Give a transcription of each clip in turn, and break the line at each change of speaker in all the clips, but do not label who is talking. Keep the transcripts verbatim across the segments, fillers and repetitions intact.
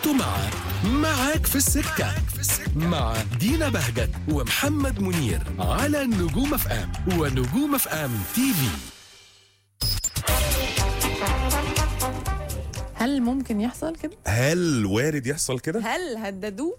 انتوا مع معاك في السكة مع دينا بهجت ومحمد منير على نجوم اف ام ونجوم اف ام تي في.
هل ممكن يحصل كده؟
هل وارد يحصل كده؟
هل هددوه؟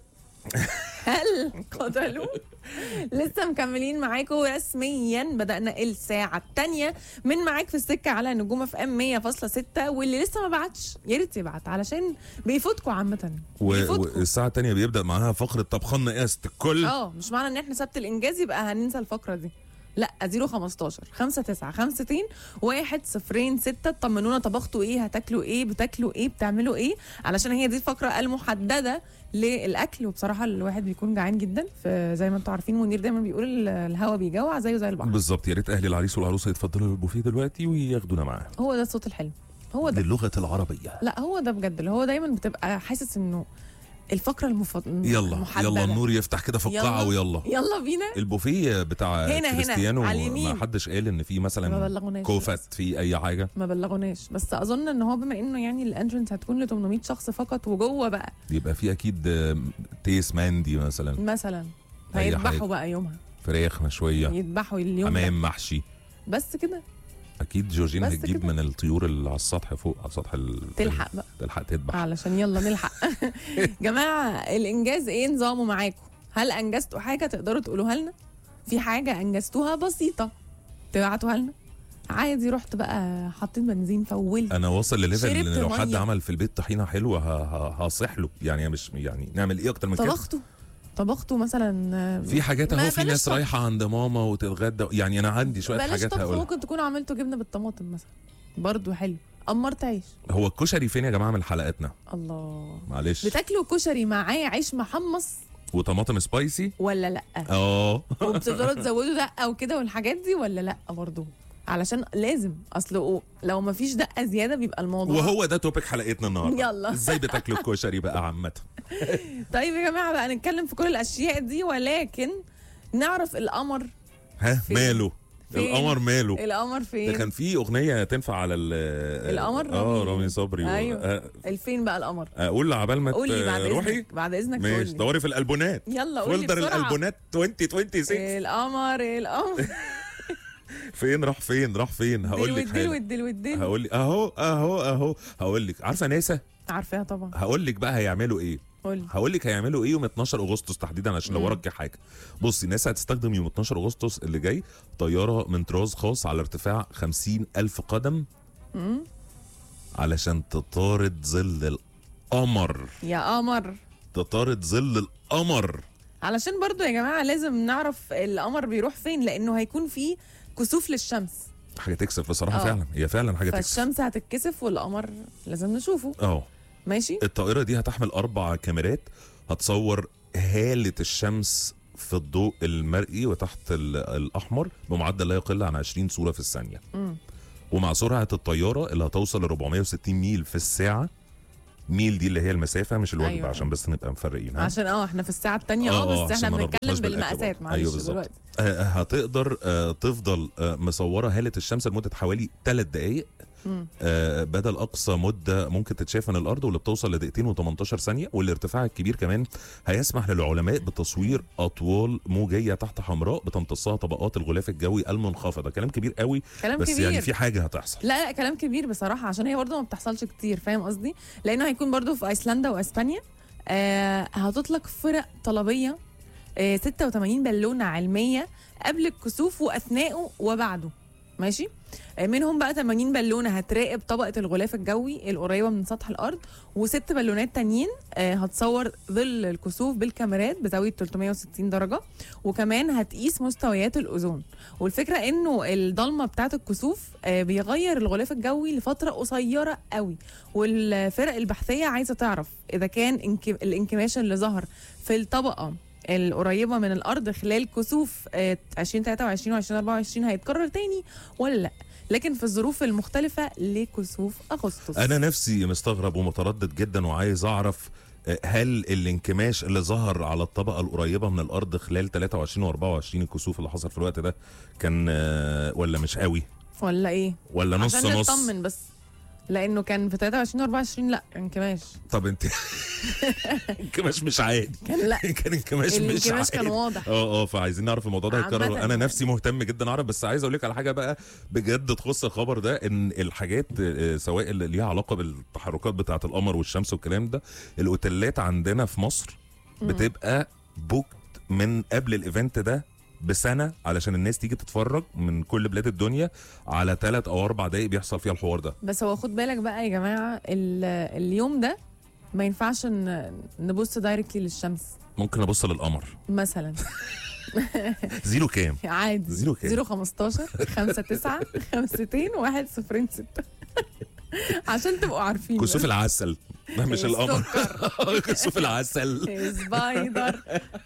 هل قتلوه؟ لسه مكملين معاكم رسميا، بدأنا الساعة الثانية من معاك في السكة على نجوم اف ام مية فاصلة ستة، واللي لسه ما بعتش يا ريت يبعت علشان بيفوتكم عامة.
والساعة الثانية بيبدأ معاها فقرة طبخنا قياست الكل.
اه مش معنى ان احنا سبت الانجاز يبقى هننسى الفقرة دي، لا. صفر خمستاشر خمسة تسعة خمستين واحد صفرين ستة. طمنونا طبختوا ايه، هتاكلوا ايه، بتاكلوا ايه، بتعملوا ايه، علشان هي دي الفقرة المحددة للاكل. وبصراحة الواحد بيكون جعان جدا، فزي ما انتم عارفين منير دايما بيقول الهوا بيجوع زيه زي البحر
بالظبط. يا ريت اهل العريس والعروسة يتفضلوا للبوفيه دلوقتي وياخدونا معاه.
هو ده الصوت الحلو، هو ده
للغة العربية.
لا هو ده بجد، اللي هو دايما بتبقى حاسس انه الفقرة المفضلة.
يلا يلا النور يفتح كده في القاعة ويلا
يلا بينا.
البوفيه بتاع
هنا
كريستيانو
هنا
ما حدش قال ان في مثلا كوفت في اي حاجة،
ما بلغوناش. بس اظن ان هو بما انه يعني الانترنس هتكون ل ثمانمية شخص فقط، وجوه بقى
يبقى في اكيد تيس ماندي مثلا
مثلا هيذبحوا بقى يومها
فراخ مشوية،
يذبحوا اليوم
حمام محشي
بس كده.
اكيد جورجينا هتجيب
كده.
من الطيور اللي على السطح فوق على سطح ال...
تلحق بقى
تلحق تذبح
علشان يلا نلحق. جماعه الانجاز ايه نظامه معاكم؟ هل انجزتوا حاجه تقدروا تقولوها لنا؟ في حاجه انجزتوها بسيطه تبعتوها لنا عادي. رحت بقى حطيت بنزين فولت،
انا واصل لليفل ان لو حد
مية.
عمل في البيت طحينه حلوه هصح له يعني. مش يعني نعمل ايه اكتر من كده؟
طبختوا طبختوا مثلا
في حاجات اهو، في ناس رايحه عند ماما وتتغدى يعني. انا عندي شويه حاجات هقولها.
ممكن تكونوا عملتوا جبنه بالطماطم مثلا، برضو حلو. قمرت عيش.
هو الكشري فين يا جماعه من حلقاتنا؟
الله
معلش،
بتاكلوا كشري معاه عيش محمص
وطماطم سبايسي
ولا لا؟
اه
وبتفضلوا تزودوا دقه وكده والحاجات دي ولا لا برضو؟ علشان لازم، اصل لو ما فيش دقه زياده بيبقى الموضوع.
وهو ده توبيك حلقتنا النهارده.
يلا
ازاي بتاكلوا الكشري بقى عامه.
طيب يا جماعه بقى نتكلم في كل الاشياء دي، ولكن نعرف القمر
ها فين؟ ماله
فين؟
القمر ماله؟
القمر فين؟
ده كان في اغنيه تنفع على
القمر.
اه رامي صبري.
ايوه
آه.
الفين بقى القمر؟
اقول عبال ما
قولي بعد
روحي
إذنك. بعد اذنك
ماشي. دوري في الالبومات،
يلا قولي
فولدر الالبومات ألفين وستة وعشرين.
القمر القمر
فين راح فين راح فين هقول لك
دل ودل ودل
هقول لك اهو اهو اهو هقول لك. عارفه ناسا؟
عارفاها طبعا.
هقول لك بقى هيعملوا ايه. هقول لك هيعملوا ايه يوم اتناشر اغسطس تحديدا عشان لو وراك حاجه. بصي ناسا هتستخدم يوم اتناشر اغسطس اللي جاي طياره من طراز خاص على ارتفاع خمسين ألف قدم
مم.
علشان تطارد ظل القمر.
يا قمر
تطارد ظل القمر.
علشان برضو يا جماعه لازم نعرف القمر بيروح فين، لانه هيكون فيه كسوف للشمس.
حاجه تكسف بصراحه. أوه. فعلا هي فعلا حاجه تكسف.
فالشمس هتتكسف والقمر لازم نشوفه.
اه
ماشي.
الطائره دي هتحمل اربع كاميرات هتصور هاله الشمس في الضوء المرئي وتحت الاحمر بمعدل لا يقل عن عشرين صوره في الثانيه.
م.
ومع سرعه الطياره اللي هتوصل ل أربعمية وستين ميل في الساعه. ميل دي اللي هي المسافه مش الوجبه. أيوة. عشان بس نبقى مفرقين.
عشان اه احنا في الساعه الثانيه اه بس احنا بنتكلم بالمقاسات. معلش
أيوة دلوقتي آه هتقدر آه تفضل آه مصوره هاله الشمس لمده حوالي ثلاث دقائق آه بدل اقصى مده ممكن تتشاف من الارض واللي بتوصل لدقيقتين وتمنتاشر ثانيه. والارتفاع الكبير كمان هيسمح للعلماء بتصوير اطوال موجيه تحت حمراء بتمتصها طبقات الغلاف الجوي المنخفضه. كلام كبير قوي
كلام
بس
كبير.
يعني في حاجه هتحصل.
لا لا كلام كبير بصراحه، عشان هي برضه ما بتحصلش كتير، فاهم قصدي؟ لانه هيكون برضه في ايسلندا واسبانيا. آه هتطلق فرق طلبيه آه ستة وتمانين بالونه علميه قبل الكسوف واثناءه وبعده. ماشي. منهم بقى تمانين بالونه هتراقب طبقه الغلاف الجوي القريبه من سطح الارض، وست بالونات تانيين هتصور ظل الكسوف بالكاميرات بزاويه تلتمية وستين درجه، وكمان هتقيس مستويات الاوزون. والفكره انه الضلمه بتاعه الكسوف بيغير الغلاف الجوي لفتره قصيره قوي، والفرق البحثيه عايزه تعرف اذا كان الانكماش اللي ظهر في الطبقه القريبه من الارض خلال كسوف عشرين تلاتة وعشرين وعشرين أربعة وعشرين هيتكرر تاني ولا لا. لكن في الظروف المختلفه لكسوف اغسطس.
انا نفسي مستغرب ومتردد جدا وعايز اعرف هل الانكماش اللي ظهر على الطبقه القريبه من الارض خلال تلاتة وعشرين وأربعة وعشرين الكسوف اللي حصل في الوقت ده كان ولا مش قوي
ولا ايه
ولا نص
عشان
نص
نطمن بس. لانه كان في تلاتة وعشرين واربعة وعشرين لا انكماش.
طب انت انكماش مش عادي.
كان لا
كان انكماش مش
الانكماش
عادي.
كان واضح.
اه اه فعايزين نعرف الموضوع ده هيتكرر.
عامةً
انا نفسي مهتم جدا اعرف، بس عايز اقول لك على حاجه بقى بجد تخص الخبر ده، ان الحاجات آه، سواء اللي ليها علاقه بالتحركات بتاعه القمر والشمس والكلام ده، الاوتيلات عندنا في مصر بتبقى بوكت من قبل الايفنت ده بسنه، علشان الناس تيجي تتفرج من كل بلاد الدنيا على ثلاث او اربع دقايق بيحصل فيها الحوار ده.
بس هو خد بالك بقى يا جماعه، ال- اليوم ده ما ينفعش ن- نبص دايركتلي للشمس
ممكن ابص للقمر.
مثلا.
زيرو كام؟
عادي.
زيرو كام؟
زيرو خمستاشر خمسة تسعة خمستين واحد صفرين ستة. عشان تبقوا عارفين.
كسوف العسل. لا مش القمر.
السكر.
كسوف العسل.
سبايدر.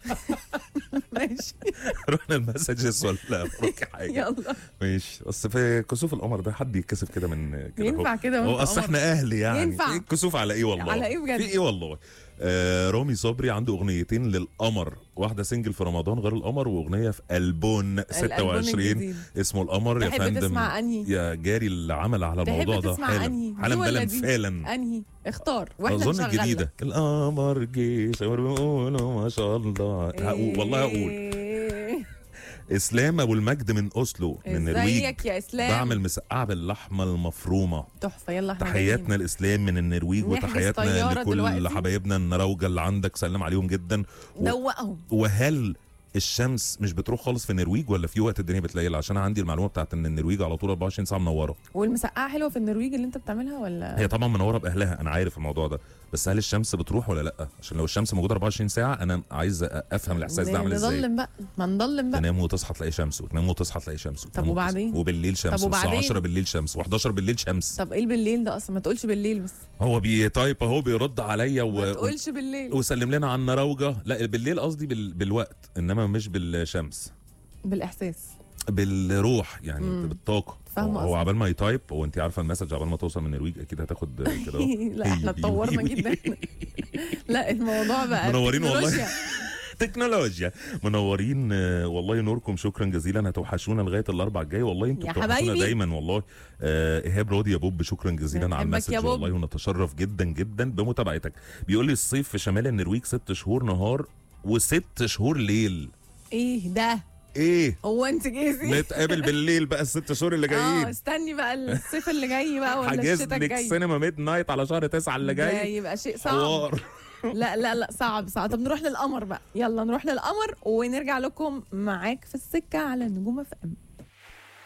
ماشي
رحنا المسجز ولا وراكي حاجه؟
يلا.
ماشي. اصل في كسوف القمر ده حد يتكسف كده من كده.
ينفع كده
هو
وانت
اصل
قمر؟
احنا اهل يعني.
ينفع.
إيه الكسوف على ايه والله؟
على إيه بجد؟
في ايه والله؟ آه رامي صبري عنده اغنيتين للقمر، واحده سنجل في رمضان غير القمر، واغنيه في البون ستة وعشرين
الجديد.
اسمه القمر. يا
تحب
فندم
تسمع أنهي؟
يا جاري اللي عمل على الموضوع
تحب
ده
تسمع
حالا
أنهي؟ دي
حالا
ولا
بلا
دي؟
فعلا.
انهي اختار واحنا
اظن
نشغلها.
الجديده القمر جه شاور بيقولوا ما شاء الله. هقول والله هقول.
إيه.
اسلام ابو المجد من اوسلو من النرويج.
ازيك يا اسلام؟
بعمل مسقعه باللحمه المفرومه.
تحفه. يلا احنا
تحياتنا
جايين.
الاسلام من النرويج،
نحجز
وتحياتنا
طيارة
لكل
دلوقتي.
حبايبنا النراوجه اللي عندك، سلم عليهم جدا. و-
دوقهم.
وهل الشمس مش بتروح خالص في النرويج، ولا في وقت الدنيا بتليل؟ عشان انا عندي المعلومه بتاعت ان النرويج على طول اربعة وعشرين ساعه منوره.
والمسقعه حلوه في النرويج اللي انت بتعملها ولا؟
هي طبعا منوره باهلها، انا عارف الموضوع ده، بس هل الشمس بتروح ولا لا؟ عشان لو الشمس موجوده اربعة وعشرين ساعه انا عايز افهم الاحساس ده عامل ازاي.
نضلم بقى، ما نضلم بقى.
تنام وتصحى تلاقي شمس، وتنام وتصحى تلاقي شمس.
طب وبعدين؟
وبالليل شمس.
طب وبعدين؟
الساعه عشرة بالليل شمس، و11 بالليل شمس.
طب ايه بالليل ده اصلا؟ ما تقولش بالليل بس.
هو بيتايب اهو بيرد عليا و...
ما تقولش بالليل.
وسلم لنا على النراوجه. لا بالليل قصدي بال... بالوقت، انما مش بالشمس.
بالاحساس.
بالروح يعني.
مم.
بالطاقه.
فاهمة
هو
قصدك.
عبال ما يتايب، وانت عارفه المسج عبال ما توصل من النرويج اكيد هتاخد كده اهو.
لا احنا اتطورنا جدا. لا الموضوع بقى
منورين والله.
تكنولوجيا.
تكنولوجيا. منورين آه، والله نوركم شكرا جزيلا. هتوحشونا لغايه الاربع الجاي والله، انتوا
يا
بتوحشونا
حبايبي.
دايما والله. آه، ايهاب راضي يا بوب شكرا جزيلا على
بنحبك
المسج
يا بوب.
والله، ونتشرف جدا جدا بمتابعتك. بيقول لي الصيف في شمال النرويج ست شهور نهار وست شهور ليل.
ايه ده؟
ايه؟
هو انت جاهزين؟
نتقابل بالليل بقى الست شهور اللي
اه
جايين.
استني بقى الصيف اللي جاي بقى ولا
حاجز
الشتاء
لك
الجاي؟
سينما ميد نايت على شهر تسعة اللي
ده
جاي.
يبقى شيء صعب.
حوار.
لا لا لا صعب صعب. طب نروح للقمر بقى، يلا نروح للقمر ونرجع لكم معاك في السكة على نجوم اف ام.